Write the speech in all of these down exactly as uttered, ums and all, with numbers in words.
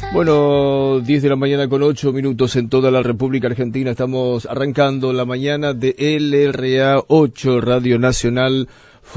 Bueno, diez de la mañana con ocho minutos en toda la República Argentina. Estamos arrancando la mañana de L R A ocho, Radio Nacional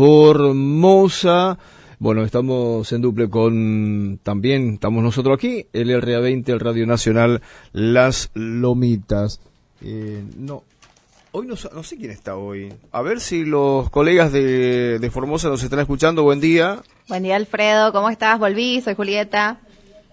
Formosa. Bueno, estamos en duple con, también estamos nosotros aquí, L R A veinte, el Radio Nacional Las Lomitas. Eh, no, hoy no, no sé quién está hoy. A ver si los colegas de, de Formosa nos están escuchando. Buen día. Buen día, Alfredo. ¿Cómo estás? Volví, soy Julieta.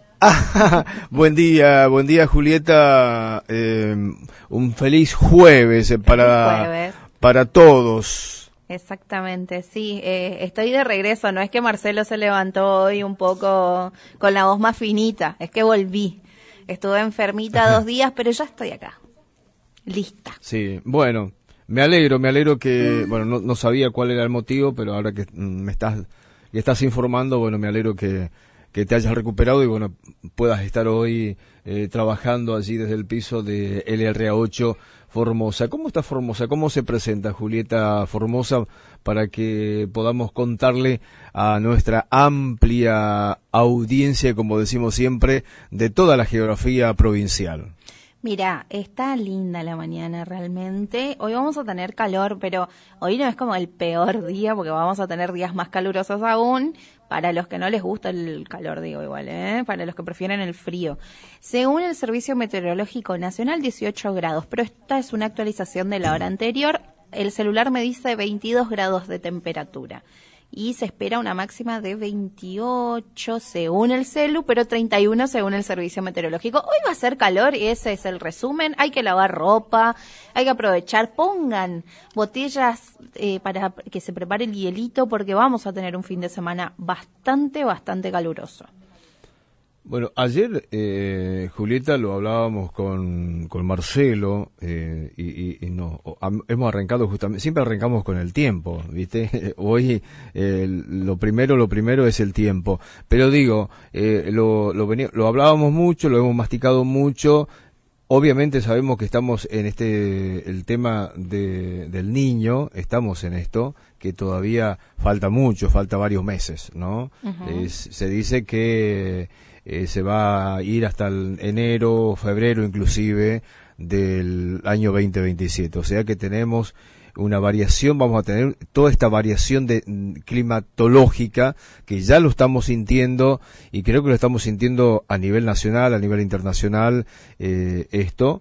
Ah, buen día, buen día, Julieta. Eh, un feliz jueves eh, para, jueves. para todos. Exactamente, sí. Eh, estoy de regreso. No es que Marcelo se levantó hoy un poco con la voz más finita. Es que volví. Estuve enfermita dos días, pero ya estoy acá. Lista. Sí, bueno, me alegro, me alegro que, bueno, no, no sabía cuál era el motivo, pero ahora que me estás, que estás informando, bueno, me alegro que, que te hayas recuperado y, bueno, puedas estar hoy eh, trabajando allí desde el piso de L R A ocho Formosa. ¿Cómo está Formosa? ¿Cómo se presenta Julieta Formosa para que podamos contarle a nuestra amplia audiencia, como decimos siempre, de toda la geografía provincial? Mira, está linda la mañana realmente. Hoy vamos a tener calor, pero hoy no es como el peor día porque vamos a tener días más calurosos aún. Para los que no les gusta el calor, digo igual, ¿eh? Para los que prefieren el frío. Según el Servicio Meteorológico Nacional, dieciocho grados, pero esta es una actualización de la hora anterior. El celular me dice veintidós grados de temperatura. Y se espera una máxima de veintiocho según el celu, pero treinta y uno según el Servicio Meteorológico. Hoy va a ser calor y ese es el resumen. Hay que lavar ropa, hay que aprovechar. Pongan botellas eh, para que se prepare el hielito porque vamos a tener un fin de semana bastante, bastante caluroso. Bueno, ayer, eh, Julieta, lo hablábamos con, con Marcelo, eh, y, y, y no, hemos arrancado justamente, siempre arrancamos con el tiempo, ¿viste? Hoy, eh, lo primero, lo primero es el tiempo. Pero digo, eh, lo, lo, vení, lo hablábamos mucho, lo hemos masticado mucho. Obviamente sabemos que estamos en este, el tema de, del niño, estamos en esto, que todavía falta mucho, falta varios meses, ¿no? Uh-huh. Es, se dice que Eh, se va a ir hasta el enero, febrero inclusive del año veinte veintisiete, o sea que tenemos una variación, vamos a tener toda esta variación de climatológica que ya lo estamos sintiendo y creo que lo estamos sintiendo a nivel nacional, a nivel internacional, eh, esto,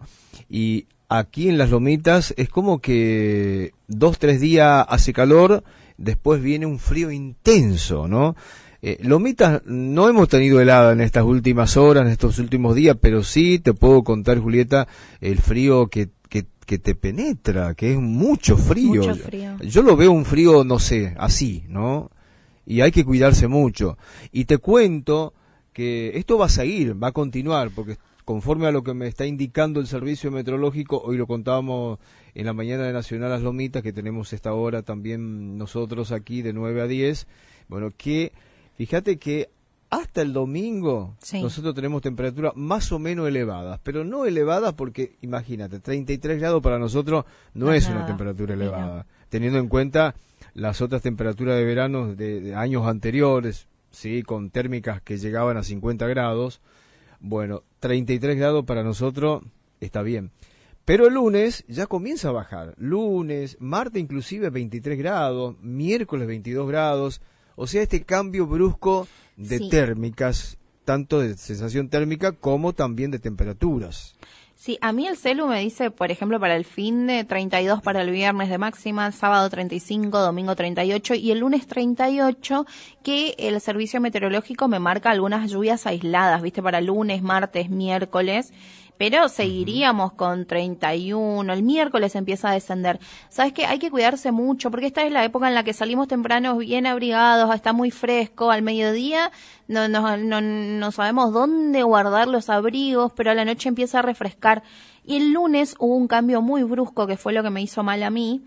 y aquí en Las Lomitas es como que dos, tres días hace calor, después viene un frío intenso, ¿no? Eh, Lomitas no hemos tenido helada en estas últimas horas, en estos últimos días, pero sí te puedo contar, Julieta, el frío que, que, que te penetra, que es mucho frío. Mucho frío. Yo lo veo un frío, no sé, así, ¿no? Y hay que cuidarse mucho. Y te cuento que esto va a seguir, va a continuar, porque conforme a lo que me está indicando el servicio meteorológico, hoy lo contábamos en la mañana de Nacional Las Lomitas, que tenemos esta hora también nosotros aquí de nueve a diez, bueno, que fíjate que hasta el domingo sí. Nosotros tenemos temperaturas más o menos elevadas, pero no elevadas porque, imagínate, treinta y tres grados para nosotros no, no es nada. Una temperatura elevada, no. Teniendo en cuenta las otras temperaturas de verano de, de años anteriores, sí, con térmicas que llegaban a cincuenta grados, bueno, treinta y tres grados para nosotros está bien. Pero el lunes ya comienza a bajar, lunes, martes inclusive veintitrés grados, miércoles veintidós grados, o sea, este cambio brusco de sí. térmicas, tanto de sensación térmica como también de temperaturas. Sí, a mí el celu me dice, por ejemplo, para el fin de treinta y dos para el viernes de máxima, sábado treinta y cinco, domingo treinta y ocho y el lunes treinta y ocho, que el servicio meteorológico me marca algunas lluvias aisladas, ¿viste? Para lunes, martes, miércoles. Pero seguiríamos con treinta y uno, el miércoles empieza a descender. ¿Sabes qué? Hay que cuidarse mucho, porque esta es la época en la que salimos temprano bien abrigados, está muy fresco, al mediodía no, no, no, no sabemos dónde guardar los abrigos, pero a la noche empieza a refrescar. Y el lunes hubo un cambio muy brusco, que fue lo que me hizo mal a mí,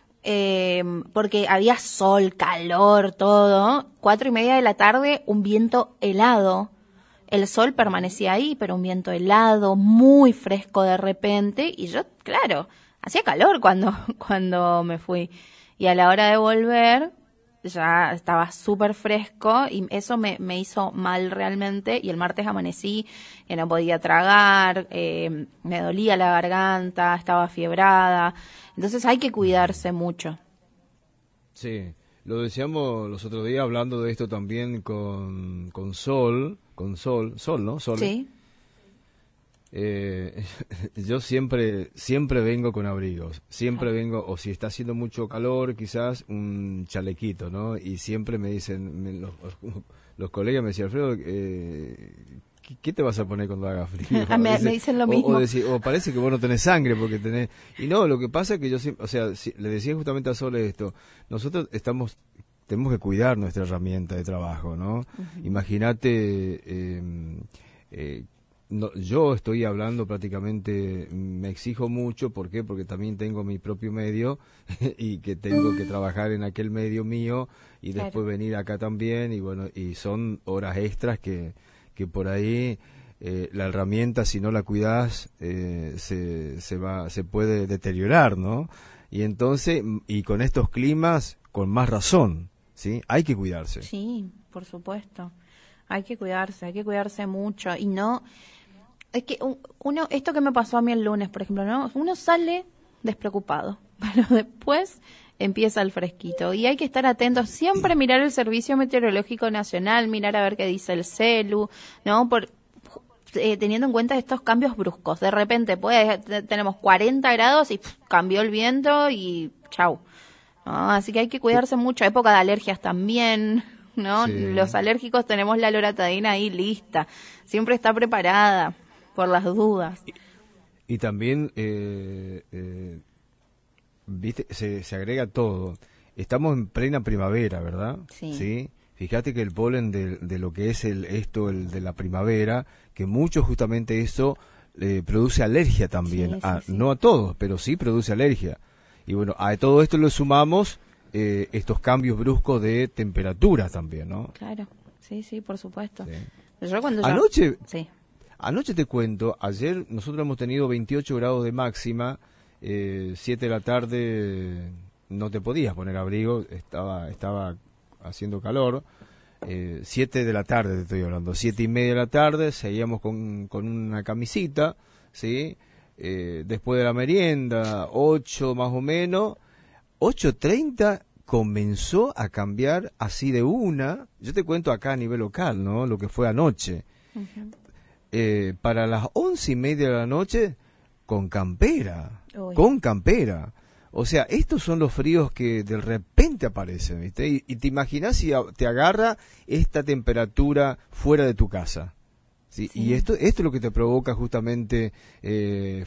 eh, porque había sol, calor, todo, cuatro y media de la tarde, un viento helado. El sol permanecía ahí, pero un viento helado, muy fresco de repente, y yo, claro, hacía calor cuando, cuando me fui. Y a la hora de volver, ya estaba súper fresco y eso me, me hizo mal realmente, y el martes amanecí que no podía tragar, eh, me dolía la garganta, estaba fiebrada, entonces hay que cuidarse mucho. Sí, lo decíamos los otros días hablando de esto también con, con Sol, con Sol, Sol, ¿no? Sol. Sí. Eh, yo siempre siempre vengo con abrigos, siempre claro. vengo, o si está haciendo mucho calor, quizás un chalequito, ¿no? Y siempre me dicen, me, los, los colegas me decían, Alfredo, eh, ¿qué, ¿qué te vas a poner cuando haga frío? me, veces, me dicen lo mismo. O, o, decir, o parece que vos no tenés sangre porque tenés... Y no, lo que pasa es que yo siempre, o sea, si, le decía justamente a Sole esto, nosotros estamos... tenemos que cuidar nuestra herramienta de trabajo, ¿no? Uh-huh. Imagínate... Eh, eh, No, yo estoy hablando prácticamente, me exijo mucho, ¿por qué? Porque también tengo mi propio medio y que tengo que trabajar en aquel medio mío y claro. después venir acá también, y bueno, y son horas extras que, que por ahí eh, la herramienta, si no la cuidas, eh, se, se va, se puede deteriorar, ¿no? Y entonces, y con estos climas, con más razón, ¿sí? Hay que cuidarse. Sí, por supuesto. Hay que cuidarse, hay que cuidarse mucho y no... Es que uno, esto que me pasó a mí el lunes, por ejemplo, ¿no? Uno sale despreocupado, pero después empieza el fresquito y hay que estar atentos, siempre mirar el Servicio Meteorológico Nacional, mirar a ver qué dice el celu, ¿no? Por, eh, teniendo en cuenta estos cambios bruscos. De repente puede, tenemos cuarenta grados y pff, cambió el viento y chau. ¿No? Así que hay que cuidarse mucho. Época de alergias también, ¿no? Sí. Los alérgicos tenemos la loratadina ahí lista, siempre está preparada. Por las dudas. Y, y también, eh, eh, viste, se, se agrega todo. Estamos en plena primavera, ¿verdad? Sí. ¿Sí? Fíjate que el polen de, de lo que es el esto, el de la primavera, que mucho justamente eso eh, produce alergia también. Sí, sí, a, sí. No a todos, pero sí produce alergia. Y bueno, a todo esto le sumamos eh, estos cambios bruscos de temperatura también, ¿no? Claro, sí, sí, por supuesto. Sí. Yo cuando Anoche... Yo... Sí. Anoche te cuento, ayer nosotros hemos tenido veintiocho grados de máxima, eh, siete de la tarde no te podías poner abrigo, estaba estaba haciendo calor, eh, siete de la tarde te estoy hablando, siete y media de la tarde, seguíamos con, con una camisita, ¿sí? Eh, después de la merienda, ocho más o menos, ocho treinta comenzó a cambiar así de una, yo te cuento acá a nivel local, ¿no? Lo que fue anoche. Uh-huh. Eh, para las once y media de la noche con campera, Uy. con campera. O sea, estos son los fríos que de repente aparecen, ¿viste? Y, y te imaginas si a, te agarra esta temperatura fuera de tu casa. ¿Sí? Sí. Y esto, esto es lo que te provoca justamente eh,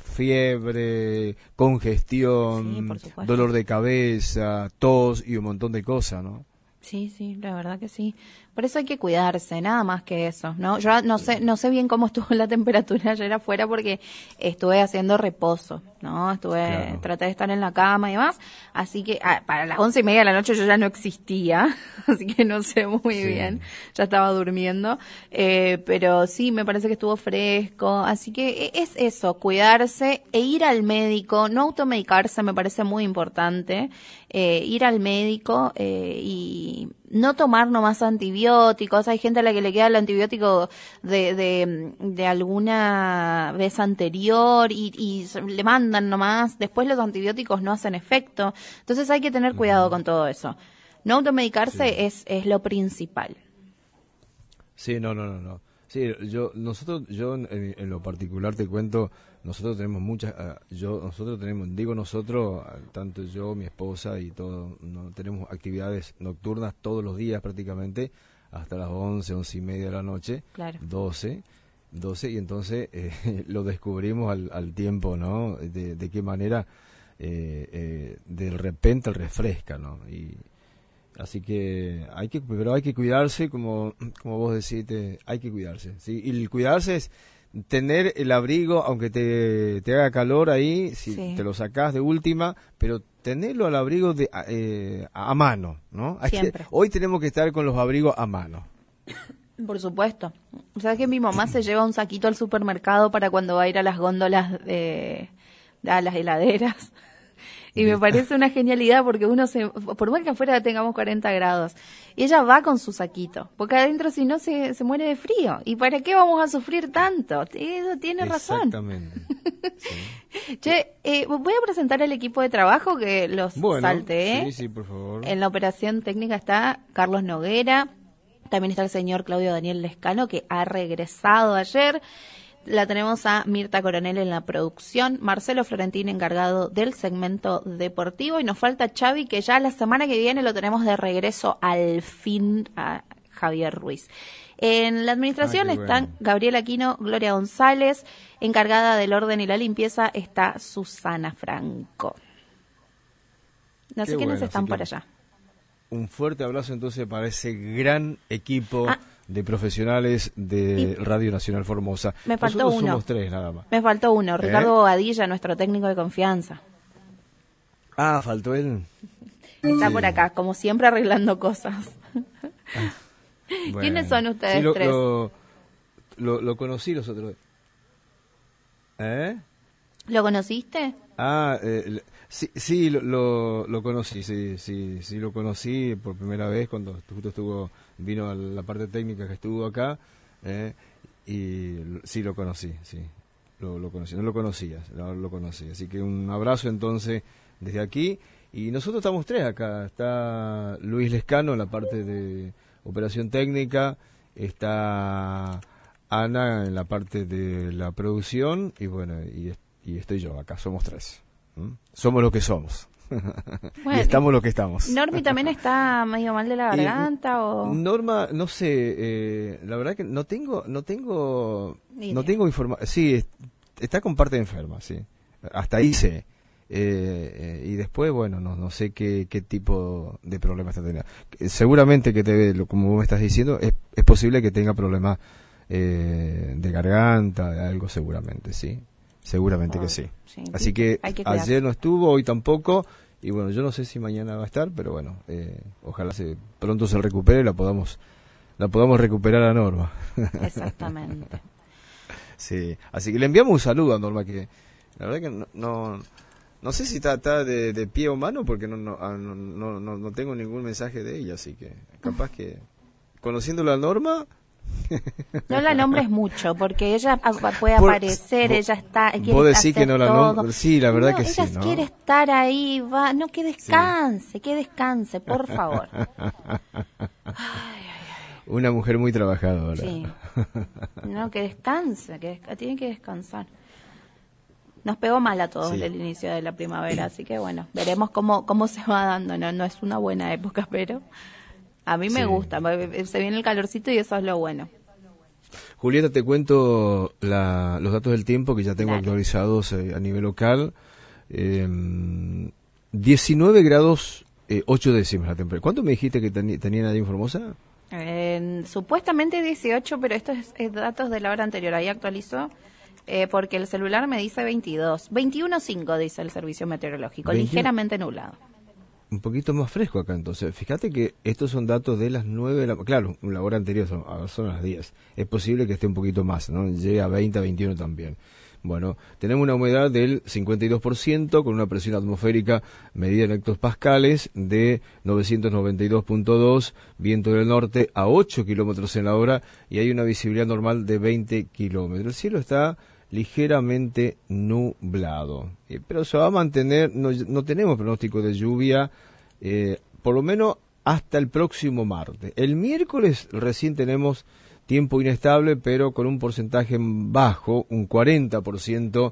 fiebre, congestión, sí, dolor de cabeza, tos y un montón de cosas, ¿no? Sí, sí, la verdad que sí. Por eso hay que cuidarse, nada más que eso, ¿no? Yo no sé, no sé bien cómo estuvo la temperatura ayer afuera porque estuve haciendo reposo, ¿no? Estuve, claro. traté de estar en la cama y demás, así que ah, para las once y media de la noche yo ya no existía, así que no sé muy sí. bien, ya estaba durmiendo, eh, pero sí, me parece que estuvo fresco, así que es eso, cuidarse e ir al médico, no automedicarse me parece muy importante, eh, ir al médico eh, y no tomar nomás antibióticos. Hay gente a la que le queda el antibiótico de, de, de alguna vez anterior y, y le mandan nomás. Después los antibióticos no hacen efecto. Entonces hay que tener cuidado con todo eso. No automedicarse sí. es, es lo principal. Sí, no, no, no, no. Sí, yo, nosotros, yo en, en lo particular te cuento, nosotros tenemos muchas, uh, yo, nosotros tenemos, digo nosotros, tanto yo, mi esposa y todo, no, tenemos actividades nocturnas todos los días prácticamente, hasta las once, once y media de la noche, claro. doce, doce, y entonces eh, lo descubrimos al, al tiempo, ¿no? De, de qué manera eh, eh, de repente refresca, ¿no? Y así que hay que, pero hay que cuidarse, como como vos decís, te, hay que cuidarse, ¿sí? Y el cuidarse es tener el abrigo, aunque te, te haga calor ahí, si sí. te lo sacás de última, pero tenerlo al abrigo de eh, a mano, ¿no? Hay que, hoy tenemos que estar con los abrigos a mano. Por supuesto. O sea que mi mamá se lleva un saquito al supermercado para cuando va a ir a las góndolas de, de a las heladeras. Y me parece una genialidad porque uno se, por más que afuera tengamos cuarenta grados, ella va con su saquito, porque adentro si no se, se muere de frío. ¿Y para qué vamos a sufrir tanto? Eso tiene razón. Exactamente. Sí. Che, eh, voy a presentar al equipo de trabajo que los Bueno, salte, ¿eh? Sí, sí, por favor. En la operación técnica está Carlos Noguera, también está el señor Claudio Daniel Lescano, que ha regresado ayer. La tenemos a Mirta Coronel en la producción, Marcelo Florentín encargado del segmento deportivo y nos falta Xavi, que ya la semana que viene lo tenemos de regreso al fin a Javier Ruiz. En la administración ah, bueno. están Gabriel Aquino, Gloria González, encargada del orden y la limpieza está Susana Franco. No Qué sé quiénes bueno, están así por que allá. Un fuerte abrazo entonces para ese gran equipo Ah. de profesionales de Radio Nacional Formosa. Me faltó Nosotros uno. somos tres nada más. Me faltó uno, ¿Eh? Ricardo Bobadilla, nuestro técnico de confianza. Ah, faltó él. Está Sí. por acá, como siempre arreglando cosas. Bueno. ¿Quiénes son ustedes Sí, lo, tres? Lo, lo, lo conocí los otros. ¿Eh? ¿Lo conociste? Ah, eh, l- sí, sí lo, lo, lo conocí, sí, sí, sí lo conocí por primera vez cuando justo estuvo, vino a la parte técnica que estuvo acá, eh, y l- sí lo conocí, sí, lo, lo conocí, no lo conocías, ahora lo conocí, así que un abrazo entonces desde aquí, y nosotros estamos tres acá, está Luis Lescano en la parte de operación técnica, está Ana en la parte de la producción, y bueno, y est- y estoy yo acá, somos tres. ¿Mm? Somos lo que somos. Bueno, y estamos lo que estamos. ¿Normi también está medio mal de la Y, garganta o...? Norma, no sé, eh, la verdad que no tengo, no tengo, Ni no idea. tengo información. Sí, es- está con parte enferma, sí. Hasta ahí sé. Eh, eh, y después, bueno, no, no sé qué, qué tipo de problemas está teniendo. Eh, Seguramente que te, lo- como vos me estás diciendo, es, es posible que tenga problemas eh, de garganta, de algo seguramente, sí. Seguramente que sí. Sí, Así que, hay que cuidarse. ayer no estuvo, hoy tampoco, y bueno, yo no sé si mañana va a estar, pero bueno, eh, ojalá se, pronto se recupere y la podamos, la podamos recuperar a Norma. Exactamente. Sí, así que le enviamos un saludo a Norma, que la verdad que no, no, no sé si está, está de, de pie o mano, porque no, no, ah, no, no, no, no tengo ningún mensaje de ella, así que capaz que, conociéndola a Norma... No la nombres mucho, porque ella a- puede Por- aparecer, vos- ella está, quiere vos decís hacer que no la todo. nom- sí, la verdad No, que sí, ella ¿no? quiere estar ahí, va, no, que descanse, que descanse, por favor. Una mujer muy trabajadora. Sí. No, que descanse, que desca- tiene que descansar. Nos pegó mal a todos Sí. el inicio de la primavera, así que bueno, veremos cómo cómo se va dando. No, no es una buena época, pero a mí me Sí. gusta. Se viene el calorcito y eso es lo bueno. Julieta, te cuento la- los datos del tiempo que ya tengo Dale. actualizados eh, a nivel local. Eh, diecinueve grados eh, ocho décimas la temperatura. ¿Cuánto me dijiste que teni- tenían ahí en Formosa? Eh, supuestamente dieciocho, pero esto es, es datos de la hora anterior. Ahí actualizó, eh, porque el celular me dice veintidós. veintiuno punto cinco dice el servicio meteorológico, veintiuno. ligeramente nublado. Un poquito más fresco acá entonces. Fíjate que estos son datos de las nueve de la claro, la hora anterior son, ah, son las diez. Es posible que esté un poquito más, ¿no? Llegue a veinte, a veintiuno también. Bueno, tenemos una humedad del cincuenta y dos por ciento con una presión atmosférica medida en hectopascales de novecientos noventa y dos punto dos, viento del norte a ocho kilómetros en la hora y hay una visibilidad normal de veinte kilómetros. El cielo está ligeramente nublado, eh, pero se va a mantener, no, no tenemos pronóstico de lluvia, eh, por lo menos hasta el próximo martes. El miércoles recién tenemos tiempo inestable, pero con un porcentaje bajo, un cuarenta por ciento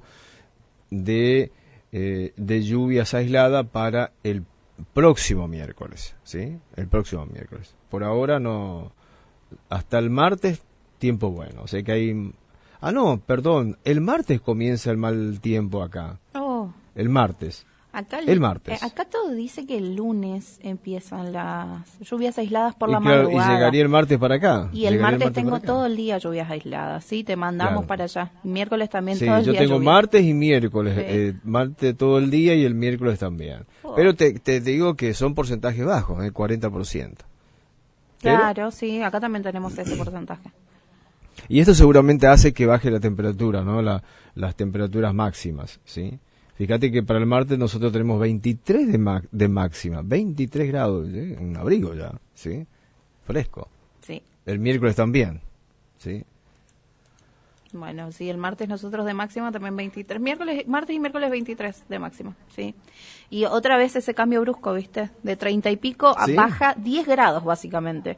de, eh, de lluvias aisladas para el próximo miércoles, ¿sí? El próximo miércoles. Por ahora no, hasta el martes tiempo bueno, o sea que hay... Ah, no, perdón, el martes comienza el mal tiempo acá, Oh, el martes. acá El martes. eh, acá todo dice que el lunes empiezan las lluvias aisladas por y, la claro, y madrugada. llegaría el martes para acá. Y el llegaría martes tengo para acá. todo el día lluvias aisladas, sí, te mandamos Claro. para allá. Miércoles también Sí, todo el yo día tengo lluvia. martes y miércoles, Sí. eh, martes todo el día y el miércoles también. Oh. Pero te, te digo que son porcentajes bajos, el cuarenta por ciento. Pero- Claro, sí, acá también tenemos ese porcentaje. Y esto seguramente hace que baje la temperatura, ¿no? La, las temperaturas máximas, ¿sí? Fíjate que para el martes nosotros tenemos veintitrés de, ma- de máxima, veintitrés grados, ¿sí? Un abrigo ya, ¿sí? Fresco. Sí. El miércoles también, ¿sí? Bueno, sí, el martes nosotros de máxima también veintitrés. Miércoles, martes y miércoles veintitrés de máxima, sí. Y otra vez ese cambio brusco, ¿viste? De treinta y pico a ¿Sí? baja diez grados, básicamente.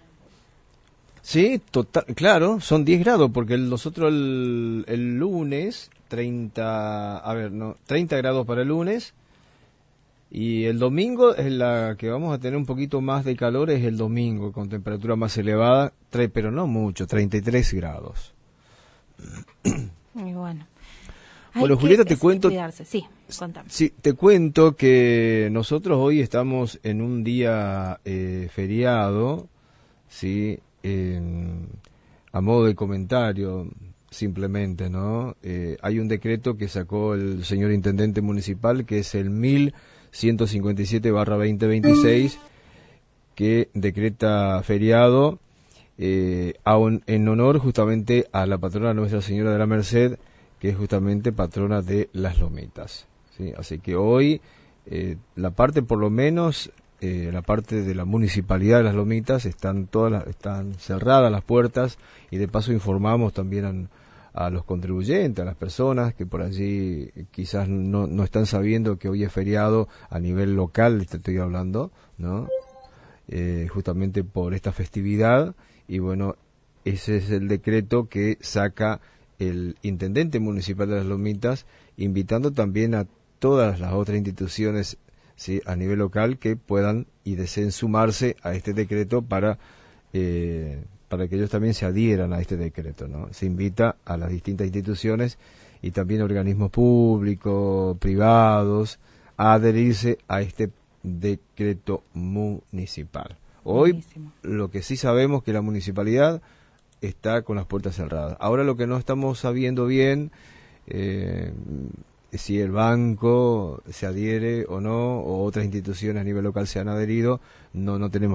Sí, total, claro, son diez grados, porque el- nosotros el, el lunes, treinta, a ver, no, treinta grados para el lunes, y el domingo es la que vamos a tener un poquito más de calor, es el domingo, con temperatura más elevada, tre- pero no mucho, treinta y tres grados. Y bueno. Hay Bueno, que Julieta, te es- cuento- cuidarse. Sí, contame. Sí, te cuento que nosotros hoy estamos en un día eh, feriado, sí, en- a modo de comentario, simplemente, ¿no? Eh, hay un decreto que sacó el señor intendente municipal, que es el mil ciento cincuenta y siete barra veinte veintiséis, que decreta feriado eh, aun- en honor justamente a la patrona Nuestra Señora de la Merced, que es justamente patrona de las Lomitas, ¿sí? Así que hoy eh, la parte, por lo menos, eh, la parte de la municipalidad de las Lomitas, están todas las- están cerradas las puertas, y de paso informamos también a, a los contribuyentes, a las personas que por allí quizás no, no están sabiendo que hoy es feriado a nivel local, te estoy hablando, ¿no? Eh, justamente por esta festividad. Y bueno, ese es el decreto que saca el intendente municipal de las Lomitas, invitando también a todas las otras instituciones, ¿sí?, a nivel local, que puedan y deseen sumarse a este decreto para eh, para que ellos también se adhieran a este decreto, ¿no? Se invita a las distintas instituciones y también organismos públicos, privados, a adherirse a este decreto municipal. Hoy, Buenísimo. lo que sí sabemos que la municipalidad está con las puertas cerradas. Ahora lo que no estamos sabiendo bien, eh, si el banco se adhiere o no, o otras instituciones a nivel local se han adherido, no, no tenemos